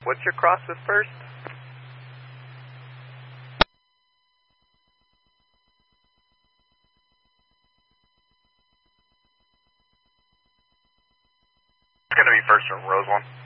What's your cross with first? It's going to be first from Rose 1.